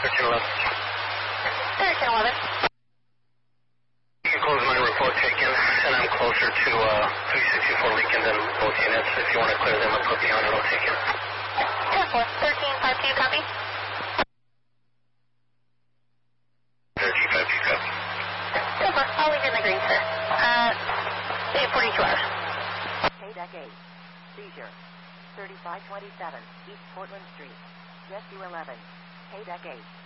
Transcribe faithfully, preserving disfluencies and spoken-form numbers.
thirteen eleven. thirteen eleven. You can close my report taken, and I'm closer to uh, three sixty-four Lincoln than both units. If you want to clear them, I'll put me on it, I'll take it. ten four, thirteen five two, copy. thirteen five two, copy. ten four, I'll leave you in the green, sir. Uh, forty-two hours. K-Deck eight, seizure, thirty-five twenty-seven, East Portland Street, rescue eleven, K-Deck eight.